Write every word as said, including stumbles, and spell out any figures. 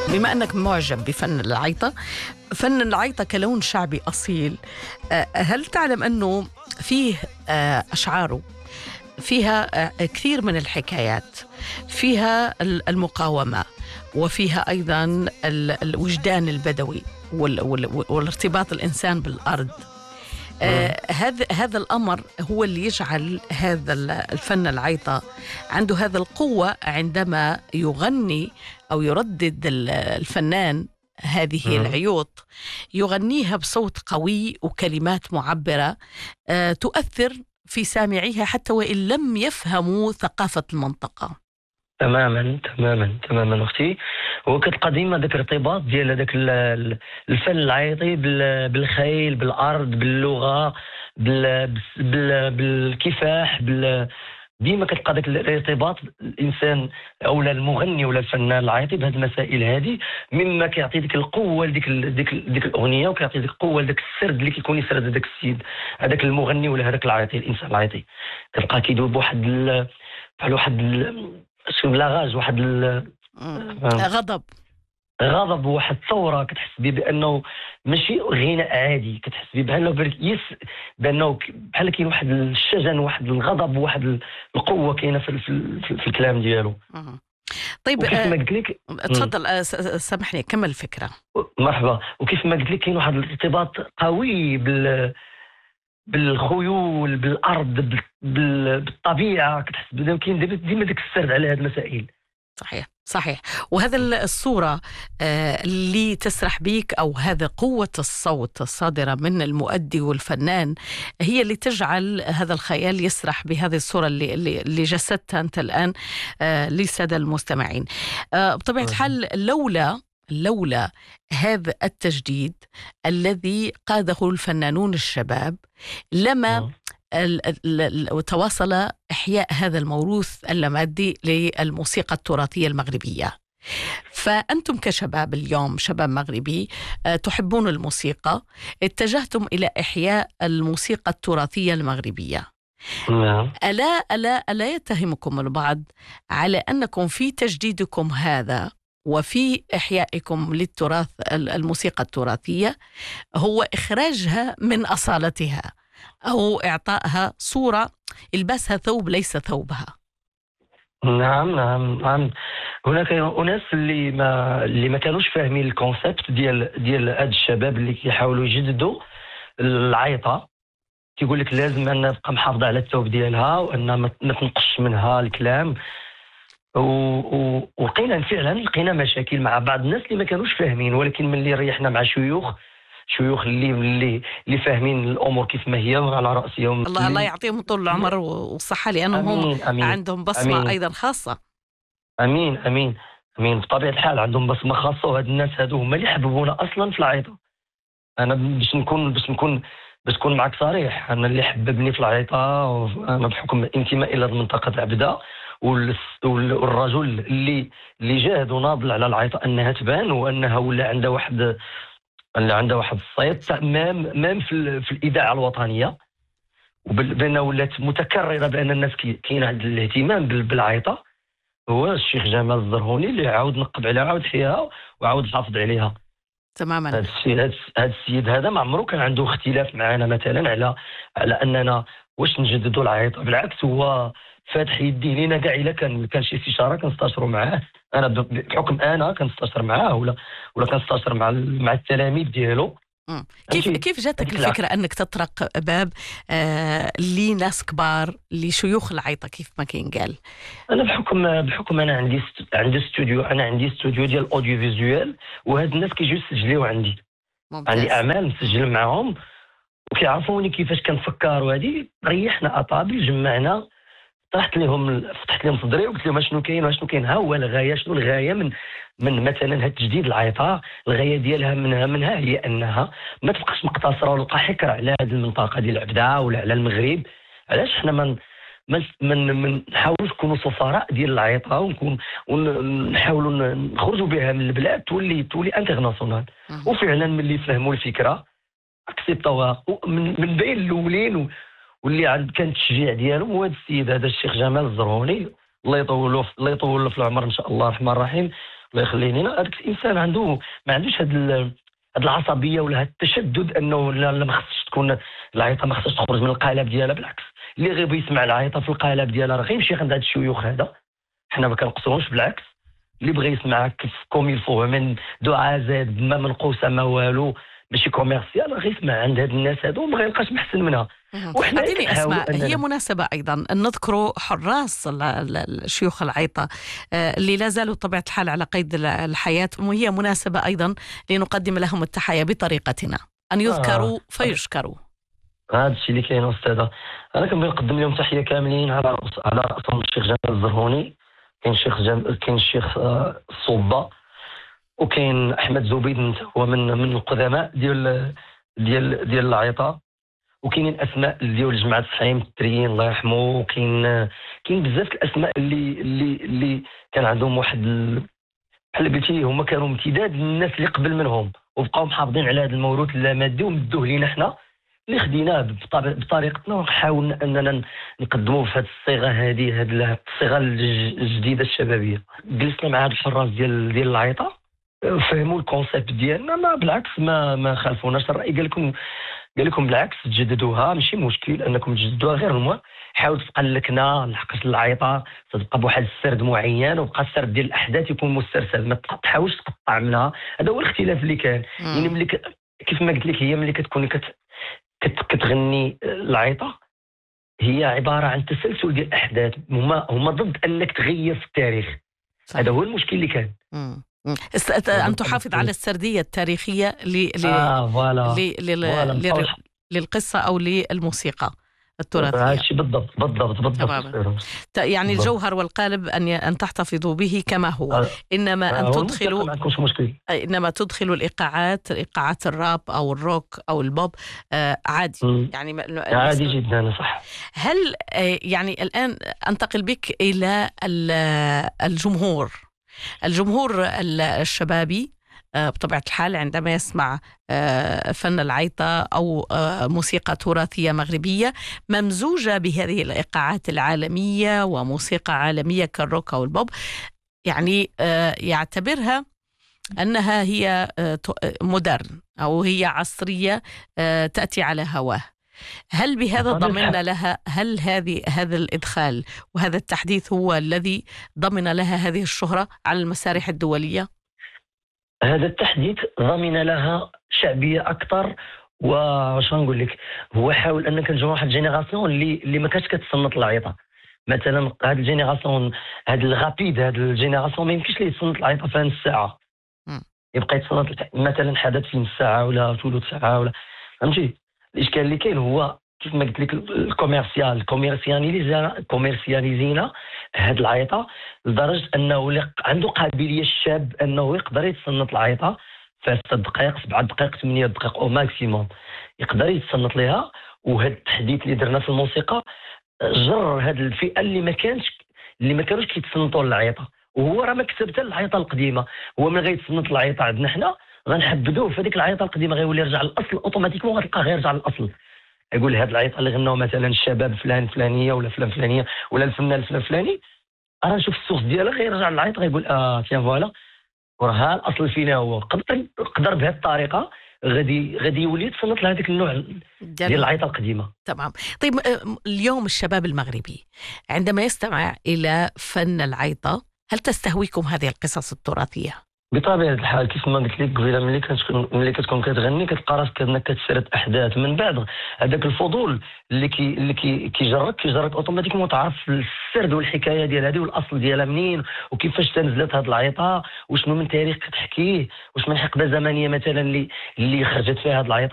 بما أنك معجب بفن العيطة، فن العيطة كلون شعبي أصيل، هل تعلم أنه فيه أشعاره فيها كثير من الحكايات، فيها المقاومة، وفيها أيضا الوجدان البدوي والارتباط الإنسان بالأرض. هذا آه هذا الأمر هو اللي يجعل هذا الفن العيطة عنده هذا القوة عندما يغني أو يردد الفنان هذه العيوط، يغنيها بصوت قوي وكلمات معبرة آه تؤثر في سامعيها حتى وإن لم يفهموا ثقافة المنطقة. تماما تماما تماما اختي. هو كتلقى ديما داك الارتباط ديال هذاك الفن العيطي بالخيل، بالارض، باللغه، بالكفاح، ديما كتلقى داك الارتباط الانسان او المغني ولا الفنان العيطي بهذه المسائل هذه، مما كيعطي ديك القوه لديك ديك ديك الاغنيه، وكيعطي ديك القوه لذاك السرد اللي كيكون يسرد هذاك السيد، هذاك المغني ولا هذاك العيطي، الانسان العيطي كتلقاه كيدوب بواحد بحال واحد شنو لاغاج، واحد غضب غضب وواحد الثوره كتحس به بانه ماشي غناء عادي، كتحس به بانه يس بانه بحال كاين واحد الشجن، واحد الغضب، واحد القوه كاينه في, في, في, في الكلام ديالو. طيب وكيف ما قلت لك، تفضل سامحني كمل الفكره. مرحبا. وكيف ما قلت لك كاين واحد الارتباط قوي بال بالخيول، بالارض، بالطبيعه، كتحس بانه كاين ديما ديك السرد على هذه المسائل. صحيح صحيح. وهذا الصورة اللي تسرح بيك، أو هذا قوة الصوت الصادرة من المؤدي والفنان، هي اللي تجعل هذا الخيال يسرح بهذه الصورة اللي, اللي جسدتها أنت الآن للسادة المستمعين. بطبيعة الحال لولا لولا هذا التجديد الذي قاده الفنانون الشباب لما وتواصل إحياء هذا الموروث اللامادي للموسيقى التراثية المغربية. فأنتم كشباب اليوم، شباب مغربي تحبون الموسيقى، اتجهتم إلى إحياء الموسيقى التراثية المغربية. ألا ألا ألا يتهمكم البعض على أنكم في تجديدكم هذا وفي إحيائكم للتراث، الموسيقى التراثية، هو إخراجها من أصالتها أو إعطائها صورة إلباسها ثوب ليس ثوبها؟ نعم نعم نعم. هناك أناس اللي ما اللي ما كانوش فاهمين الكونسيبت ديال ديال هاد الشباب اللي كيحاولوا يجددوا العيطة. كيقول لك لازم أن نبقى محافظة على الثوب ديالها، وأن ما تنقصش منها الكلام. ولقينا فعلا لقينا مشاكل مع بعض الناس اللي ما كانوش فاهمين، ولكن ملي ريحنا مع شيوخ شيوخ اللي اللي اللي فاهمين الامور كيف ما هي على راسهم. الله الله يعطيهم طول العمر والصحه، لانهم هم أمين عندهم بصمه أمين ايضا خاصه. امين امين امين. بطبيعه الحال عندهم بصمه خاصه، وهاد الناس هادو هما اللي حببونا اصلا في العيطه. انا باش نكون باش نكون باش نكون معك صريح، انا اللي حببني في العيطه انا بحكم انتمائي الى منطقه عبده، والرجل اللي اللي جاهد وناضل على العيطه انها تبان، وانها ولا عندها واحد اللي عنده واحد الصيت مام مام في, في الاذاعه الوطنيه، وبانه ولات متكرره بان الناس كاين عند الاهتمام بالعيطه، هو الشيخ جمال الزرهوني اللي عاود نقب عليها، عاود حياها وعاود حافظ عليها تماما. هذا السيد هذا السيد هذا ما عمره كان عنده اختلاف معنا مثلا على على اننا واش نجددوا العيطه. بالعكس هو فاتح يديه لينا كاع. الا كان كان شي استشاره كنستشروا معاه، انا بحكم انا كنستشر معاه ولا ولا كنستشر مع مع التلاميذ ديالو. كيف كيف جاتك الفكره انك تطرق باب آه لناس كبار، لشيوخ العيطه كيف ما كاين قال؟ انا بحكم بحكم انا عندي ست... عندي استوديو انا عندي استوديو ديال الاوديو فيزوال، وهاد الناس كيجيو يسجلوا عندي. ممتاز. عندي اعمال مسجل معهم وكيعرفوني كيفاش كنفكر، وهذه ريحنا اطابل، جمعنا، طرحت لهم فتحت لهم صدري وقلت لهم شنو كاين وشنو كاين. ها هو الغايه، شنو الغايه من من مثلا هاد تجديد العيطه؟ الغايه ديالها منها منها هي انها ما تبقاش مقتصره ونلقى حكر على هذه المنطقه ديال عبده ولا على المغرب. علاش حنا من من من نحاولوا نكونوا سفراء ديال العيطه، ونكون ونحاولوا نخرجوا بها من البلاد تولي تولي انترناسيونال. وفعلا ملي فهموا الفكره اكسبتوها من, من بين الاولين، واللي عند كان التشجيع ديالهم هو هذا السيد هذا الشيخ جمال الزرهوني، الله يطول له الله يطول له في العمر ان شاء الله الرحمن الرحيم. الله يخلي لينا. هذاك الانسان عنده ما عندوش هاد ال- هاد العصبيه ولا هاد التشدد انه لا, لا ما خصش تكون العيطه ما خصش تخرج من القالب ديالها. بالعكس، اللي غير يسمع العيطه في القالب ديالها راه غيمشي عند هاد الشيوخ هذا. حنا ما كنقصروش، بالعكس اللي بغى يسمع كيف كوم يلفو من دعاء زاد ما منقوسه ما والو ماشي كوميرسيال، راه غيسمع عند هاد الناس هادو وما غيلقاش محسن منها. مهم. وحنا أعطيني كنحاولوا أسماء. هي اننا مناسبة أيضا أن نذكر حراس ال- ال- الشيوخ العيطة آه، اللي لا زالوا بطبيعة الحال على قيد ال- الحياة، وهي مناسبة أيضا لنقدم لهم التحية بطريقتنا، أن اه يذكروا فيشكروا. هذا الشيء اللي كاين استاذه. انا كنبغي نقدم لهم تحيه كاملين على رأس- على راسهم الشيخ جمال الزرهوني، كاين الشيخ جم... كاين الشيخ آه، الصوبه، وكاين احمد زبيد انت هو من من القدماء ديال ديال ديال العيطه، وكاينين اسماء ديال جماعه الصحيم التريين الله يرحمه، وكاين كاين بزاف الاسماء اللي اللي اللي كان عندهم واحد ال... بحال قلتي هما كانوا امتداد للناس اللي قبل منهم، وبقاو محافظين على هذا الموروث اللامادي ومدوه لينا حنا اللي خديناه بطب- بطريقتنا، وحاولنا اننا نقدموه في هذه الصيغه هذه هذه الصيغه الج- الجديده الشبابيه. جلسنا مع هاد الحراس ديال ديال العيطه، فهموا الكونسيبت ديالنا، ما بالعكس ما ما خالفوناش الراي. قال لكم قال لكم بالعكس تجددوها ماشي مشكل انكم تجددوها، غير المهم حاول تبقى اللكنه لحقاش العيطه تبقى بواحد السرد معين، وبقى السرد ديال الاحداث يكون مسترسل، ما تق- تحاولش تقطع منها. هذا هو الاختلاف اللي كان. يعني مم. ملي ك- كيف ما قلت لك، هي ملي كتكوني كت كت كتغني العيطه هي عباره عن تسلسل ديال الاحداث، هما هما ضد انك تغير في التاريخ. صحيح. هذا هو المشكل اللي كان. مم. مم. است- أن تحافظ على السردية التاريخية ل... ل... اه فوالا ل... لل... فوالا لل... مصالح. للقصة أو للموسيقى هذا التراثية. الشيء بالضبط بالضبط بالضبط تماما. أستاذ. ت- يعني بالضبط. الجوهر والقالب أن ي- أن تحتفظوا به كما هو، آه، إنما آه، أن هو الموسيقى تدخلوا ما عندكمش مشكل. إنما تدخلوا الإيقاعات إيقاعات الراب أو الروك أو البوب آه، عادي. مم. يعني ما- عادي مثل- جدا صح. هل آه، يعني الآن أنتقل بك إلى ال- الجمهور الجمهور ال- الشبابي آه، بطبيعة الحال عندما يسمع آه، فن العيطة أو آه، موسيقى تراثية مغربية ممزوجة بهذه الإيقاعات العالمية وموسيقى عالمية كالروك أو البوب، يعني آه، يعتبرها أنها هي آه، ت- آه، مودرن أو هي عصرية آه، تأتي على هواه. هل بهذا بطبيعة ضمن الحال. لها هل هذه هذا الإدخال وهذا التحديث هو الذي ضمن لها هذه الشهرة على المسارح الدولية؟ هذا التحديث ضمن لها شعبيه اكثر. واش غنقول لك، هو حاول ان كنجمعوا واحد الجينيراسيون اللي اللي ما كانتش كتصنت العيطه. مثلا هاد الجينيراسيون هاد الغابيد هاد الجينيراسيون ما يمكنش ليه يتصنت العيطه في نص ساعه، مم. يبقى يتصنت مثلا حدث في نص ساعه ولا ثلث ساعه ولا فهمتي. الاشكال اللي كاين هو كيف ما قلت لك الكوميرسيال كوميرسياليزينا كوميرسياليزينا هاد العيطه لدرجه انه اللي عنده قابليه الشاب انه يقدر يتصنت العيطه في ست دقائق سبع دقائق ثمانية دقائق او ماكسيموم يقدر يتصنت ليها. وهذا التحديث اللي درنا في الموسيقى جر هذه الفئه اللي ما كانش اللي ما كانوش كيتصنتوا للعيطه، وهو راه ما كتب حتى العيطه القديمه. هو من غيتصنت العيطه عندنا حنا غنحبدوه في هذيك العيطه القديمه، غيولي يرجع للاصل اوتوماتيكمون، غتلقاه غيرجع للاصل. يقول هاد العيطه اللي غناو مثلا الشباب فلان فلانيه ولا فلان فلانيه ولا الفنان فلان فلاني، انا نشوف السورس ديالها غيرجع للعيطه غيقول اه تيان فوالا وراه الاصل فينا هو. قدر قدر بهذه الطريقه غادي غادي يولي يتصنت لهذاك النوع ديال دل... العيطه القديمه. تمام. طيب آه، اليوم الشباب المغربي عندما يستمع إلى فن العيطة هل تستهويكم هذه القصص التراثية؟ بطبيعه الحال كيف ما قلت لك قبيله، ملي كتكون ملي كتكون كتغني كتلقى راسك انك كتسرد احداث من بعد هذاك الفضول اللي كي اللي كي كيجرك كيجرك اوتوماتيكمون تعرف السرد والحكايه ديال هذه والاصل ديالها منين وكيفاش تنزلت هذه العيطه وشنو من تاريخ كتحكيه، واش من حقبه زمنيه مثلا اللي اللي خرجت فيها هذه العيطه.